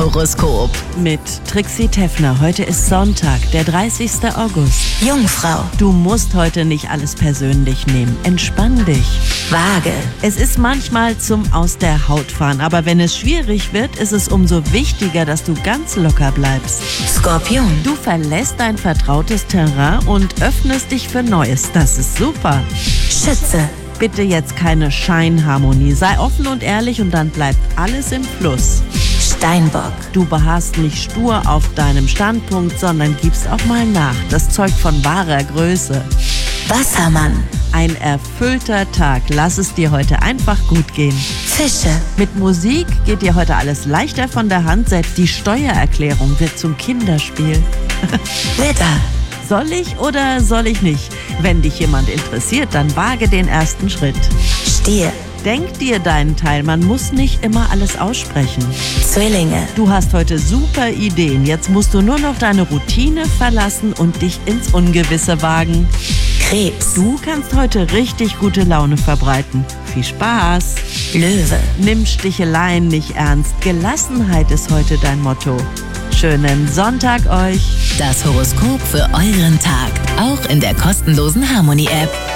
Horoskop. Mit Trixie Teffner. Heute ist Sonntag, der 30. August. Jungfrau. Du musst heute nicht alles persönlich nehmen. Entspann dich. Waage. Es ist manchmal zum Aus der Haut fahren, aber wenn es schwierig wird, ist es umso wichtiger, dass du ganz locker bleibst. Skorpion. Du verlässt dein vertrautes Terrain und öffnest dich für Neues. Das ist super. Schütze. Bitte jetzt keine Scheinharmonie. Sei offen und ehrlich und dann bleibt alles im Fluss. Steinbock. Du beharrst nicht stur auf deinem Standpunkt, sondern gibst auch mal nach. Das zeugt von wahrer Größe. Wassermann. Ein erfüllter Tag. Lass es dir heute einfach gut gehen. Fische. Mit Musik geht dir heute alles leichter von der Hand. Selbst die Steuererklärung wird zum Kinderspiel. Widder. Soll ich oder soll ich nicht? Wenn dich jemand interessiert, dann wage den ersten Schritt. Stier. Denk dir deinen Teil, man muss nicht immer alles aussprechen. Zwillinge. Du hast heute super Ideen, jetzt musst du nur noch deine Routine verlassen und dich ins Ungewisse wagen. Krebs. Du kannst heute richtig gute Laune verbreiten. Viel Spaß! Löwe. Nimm Sticheleien nicht ernst, Gelassenheit ist heute dein Motto. Schönen Sonntag euch! Das Horoskop für euren Tag. Auch in der kostenlosen Harmony-App.